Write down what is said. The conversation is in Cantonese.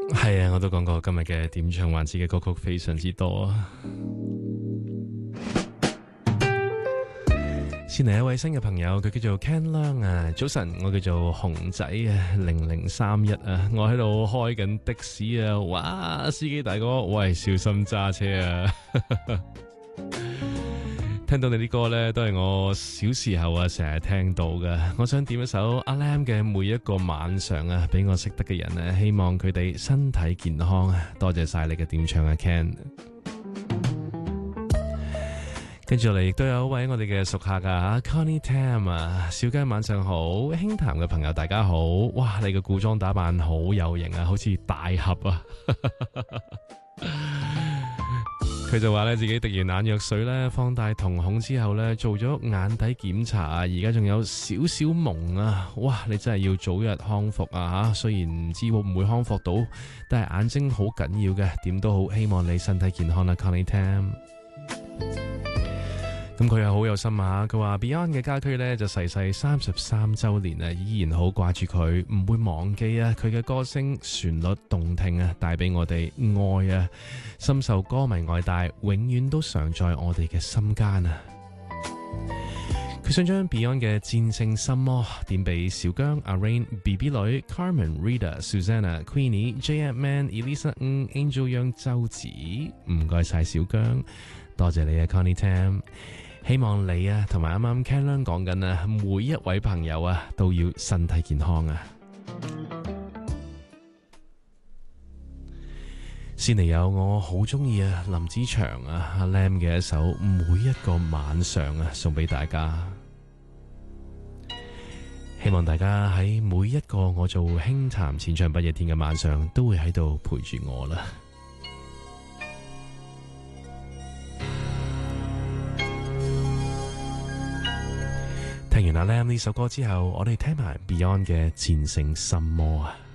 係啊，我都講過今日嘅點唱環節嘅歌曲非常之多啊。先嚟一位新嘅朋友，佢叫做 Ken Leung 啊，早晨，我叫做熊仔啊0031啊，我喺度開緊的士啊，哇，司機大哥，喂，小心揸車啊！聽到你啲歌呢，都係我小時候啊成日聽到嘅。我想點一首阿 Lam 嘅每一個晚上啊，俾我識得嘅人啊，希望佢哋身體健康啊！多謝晒你嘅點唱啊 Ken。跟住嚟亦都有一位我哋嘅熟客啊 Connie Tam 啊，小雞晚上好，輕談嘅朋友大家好，哇，你嘅古裝打扮好有型啊，好似大俠啊！佢就話咧自己滴完眼藥水咧，放大瞳孔之後咧，做咗眼底檢查啊，而家仲有少少蒙啊！哇，你真係要早日康復啊吓！雖然唔知會唔會康復到，但係眼睛好緊要嘅，點都好，希望你身體健康啦 Connie Tam。咁佢又好有心啊！佢話 Beyond 嘅家駒呢就逝世33週年啊，依然好掛住佢，唔會忘記啊！佢嘅歌聲旋律動聽啊，帶俾我哋愛啊，深受歌迷愛戴，永遠都常在我哋嘅心間啊！佢想將 Beyond 嘅戰勝心魔點俾小姜、阿 Rain、BB 女、Carmen、Rita、Susanna、Queenie、J.M. Man、Elisa、Angel Young、周子，唔該晒小姜，多謝你啊 Connie Tam。希望你啊，同埋啱啱 Ken Leung 講緊啊，每一位朋友啊，都要身體健康啊！先嚟有我好中意啊，林子祥啊，阿 Lam 嘅一首《每一個晚上》啊，送俾大家。希望大家喺每一個我做輕談淺唱不夜天嘅晚上，都會喺度陪住我啦。聽完阿 Lam 呢首歌之後，我哋聽埋 Beyond 嘅《戰勝心魔》啊！